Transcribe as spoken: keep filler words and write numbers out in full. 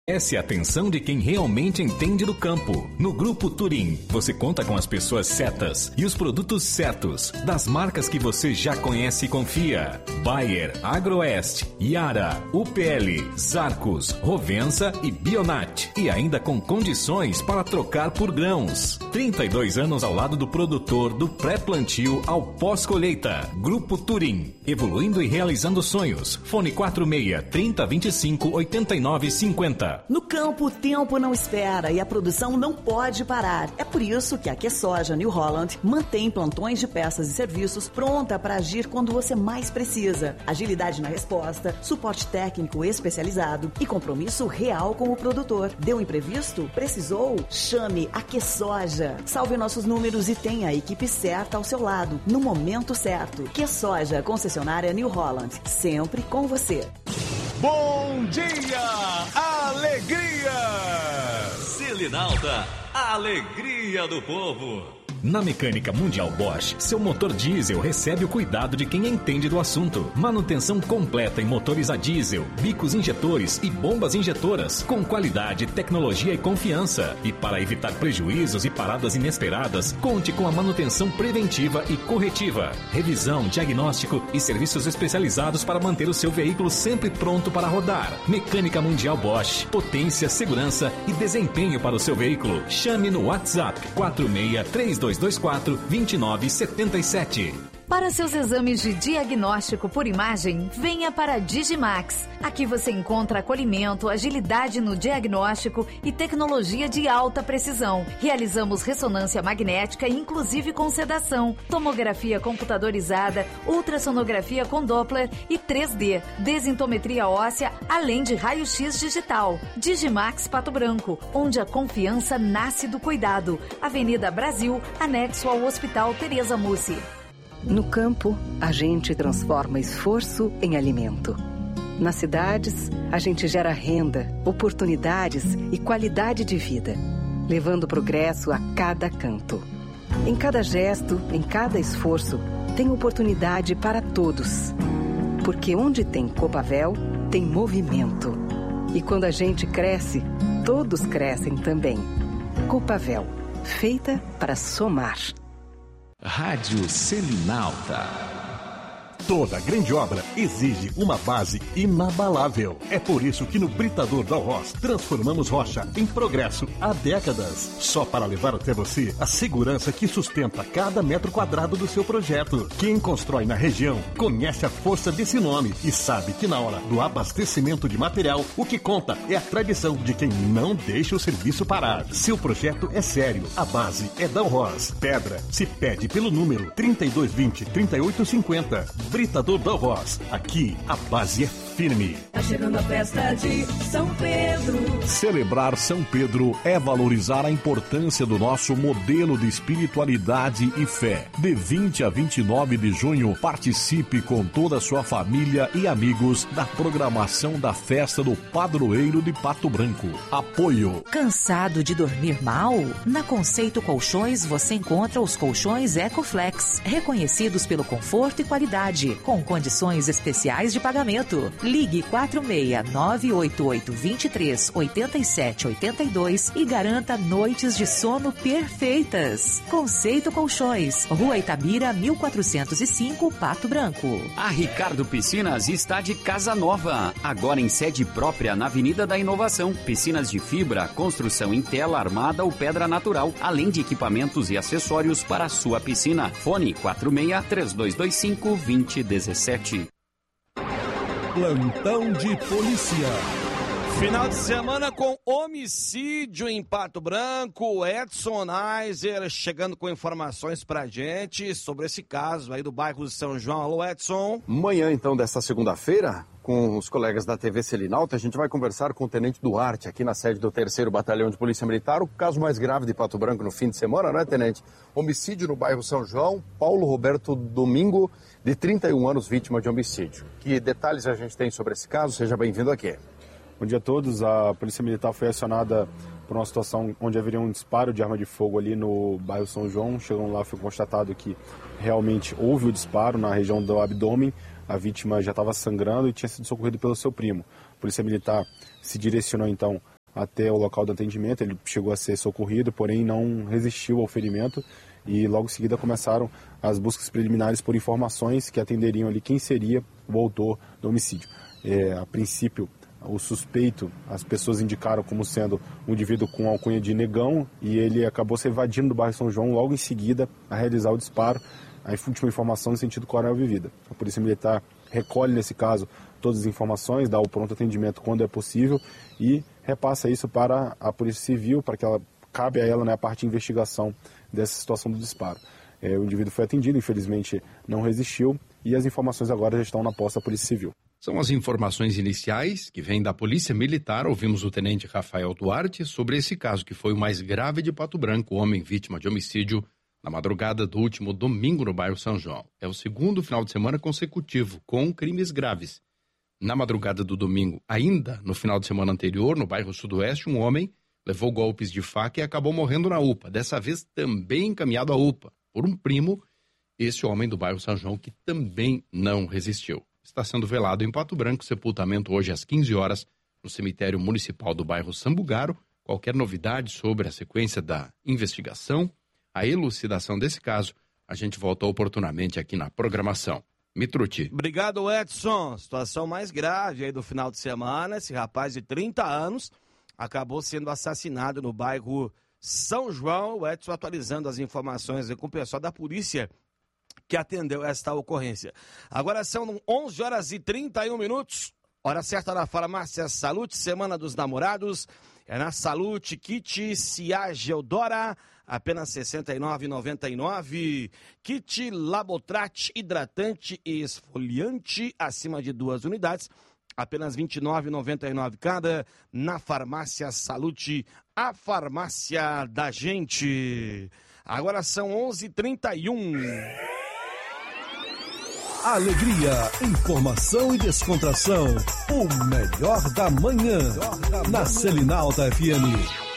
Essa é a atenção de quem realmente entende do campo. No Grupo Turim, você conta com as pessoas certas e os produtos certos, das marcas que você já conhece e confia. Bayer, Agroeste, Yara, U P L, Zarcos, Rovensa e Bionat. E ainda com condições para trocar por grãos. trinta e dois anos ao lado do produtor, do pré-plantio ao pós-colheita. Grupo Turim, evoluindo e realizando sonhos. Fone quatro seis, trinta, vinte e cinco, oitenta e nove, cinquenta. No campo, o tempo não espera e a produção não pode parar. É por isso que a QSoja New Holland mantém plantões de peças e serviços pronta para agir quando você mais precisa. Agilidade na resposta, suporte técnico especializado e compromisso real com o produtor. Deu imprevisto? Precisou? Chame a QSoja. Salve nossos números e tenha a equipe certa ao seu lado, no momento certo. QSoja, concessionária New Holland, sempre com você. Bom dia, alegria! Selinalta, a alegria do povo. Na Mecânica Mundial Bosch, seu motor diesel recebe o cuidado de quem entende do assunto. Manutenção completa em motores a diesel, bicos injetores e bombas injetoras, com qualidade, tecnologia e confiança. E para evitar prejuízos e paradas inesperadas, conte com a manutenção preventiva e corretiva. Revisão, diagnóstico e serviços especializados para manter o seu veículo sempre pronto para rodar. Mecânica Mundial Bosch, potência, segurança e desempenho para o seu veículo. Chame no WhatsApp quatro seis três dois dois quatro, dois nove sete sete. Para seus exames de diagnóstico por imagem, venha para a Digimax. Aqui você encontra acolhimento, agilidade no diagnóstico e tecnologia de alta precisão. Realizamos ressonância magnética, inclusive com sedação, tomografia computadorizada, ultrassonografia com Doppler e três D, desintometria óssea, além de raio-x digital. Digimax Pato Branco, onde a confiança nasce do cuidado. Avenida Brasil, anexo ao Hospital Tereza Mussi. No campo, a gente transforma esforço em alimento. Nas cidades, a gente gera renda, oportunidades e qualidade de vida, levando progresso a cada canto. Em cada gesto, em cada esforço, tem oportunidade para todos. Porque onde tem Copavel, tem movimento. E quando a gente cresce, todos crescem também. Copavel, feita para somar. Rádio Selinalta. Toda grande obra exige uma base inabalável. É por isso que no Britador Dalros transformamos rocha em progresso há décadas. Só para levar até você a segurança que sustenta cada metro quadrado do seu projeto. Quem constrói na região conhece a força desse nome e sabe que na hora do abastecimento de material, o que conta é a tradição de quem não deixa o serviço parar. Seu projeto é sério, a base é Dalros. Pedra se pede pelo número trinta e dois vinte, trinta e oito cinquenta. Britador Dalros. Aqui a base é firme. Tá chegando a festa de São Pedro. Celebrar São Pedro é valorizar a importância do nosso modelo de espiritualidade e fé. De vinte a vinte e nove de junho, participe com toda a sua família e amigos da programação da festa do Padroeiro de Pato Branco. Apoio. Cansado de dormir mal? Na Conceito Colchões você encontra os colchões Ecoflex, reconhecidos pelo conforto e qualidade, com condições especiais de pagamento. Ligue quatro seis nove oito oito, dois três, oito sete oito dois e garanta noites de sono perfeitas. Conceito Colchões, Rua Itabira, mil quatrocentos e cinco, Pato Branco. A Ricardo Piscinas está de casa nova, agora em sede própria na Avenida da Inovação. Piscinas de fibra, construção em tela armada ou pedra natural, além de equipamentos e acessórios para a sua piscina. Fone quatro seis, três dois dois cinco, dois zero um sete. Plantão de polícia. Final de semana com homicídio em Pato Branco. Edson Neiser chegando com informações pra gente sobre esse caso aí do bairro de São João. Alô, Edson. Manhã, então, desta segunda-feira, com os colegas da T V Selinalta, a gente vai conversar com o Tenente Duarte, aqui na sede do terceiro Batalhão de Polícia Militar. O caso mais grave de Pato Branco no fim de semana, né, Tenente? Homicídio no bairro São João. Paulo Roberto Domingo, de trinta e um anos, vítima de homicídio. Que detalhes a gente tem sobre esse caso? Seja bem-vindo aqui. Bom dia a todos. A Polícia Militar foi acionada por uma situação onde haveria um disparo de arma de fogo ali no bairro São João. Chegando lá, foi constatado que realmente houve o disparo na região do abdômen. A vítima já estava sangrando e tinha sido socorrida pelo seu primo. A Polícia Militar se direcionou então até o local do atendimento. Ele chegou a ser socorrido, porém não resistiu ao ferimento e logo em seguida começaram as buscas preliminares por informações que atenderiam ali quem seria o autor do homicídio. É, a princípio, o suspeito, as pessoas indicaram como sendo um indivíduo com alcunha de Negão e ele acabou se evadindo do bairro São João logo em seguida a realizar o disparo. A última informação no sentido Coronel Vivida. A Polícia Militar recolhe, nesse caso, todas as informações, dá o pronto atendimento quando é possível e repassa isso para a Polícia Civil, para que ela cabe a ela, né, a parte de investigação dessa situação do disparo. É, o indivíduo foi atendido, infelizmente não resistiu e as informações agora já estão na posse da Polícia Civil. São as informações iniciais que vêm da Polícia Militar. Ouvimos o tenente Rafael Duarte sobre esse caso que foi o mais grave de Pato Branco, homem vítima de homicídio na madrugada do último domingo no bairro São João. É o segundo final de semana consecutivo com crimes graves. Na madrugada do domingo, ainda no final de semana anterior, no bairro Sudoeste, um homem levou golpes de faca e acabou morrendo na U P A. Dessa vez também encaminhado à U P A por um primo, esse homem do bairro São João que também não resistiu. Está sendo velado em Pato Branco, sepultamento hoje às quinze horas no cemitério municipal do bairro Sambugaro. Qualquer novidade sobre a sequência da investigação, a elucidação desse caso, a gente volta oportunamente aqui na programação. Mitruti. Obrigado, Edson. Situação mais grave aí do final de semana. Esse rapaz de trinta anos acabou sendo assassinado no bairro São João. O Edson atualizando as informações com o pessoal da polícia que atendeu esta ocorrência. Agora são onze horas e trinta e um minutos. Hora certa na farmácia Salute, Semana dos Namorados. É na Salute, kit Ciage Eudora, apenas sessenta e nove reais e noventa e nove centavos. Kit Labotrate, hidratante e esfoliante, acima de duas unidades, apenas vinte e nove reais e noventa e nove centavos cada. Na farmácia Salute, a farmácia da gente. Agora são onze e trinta e um. Alegria, informação e descontração. O melhor da manhã. Na Selinalta F M.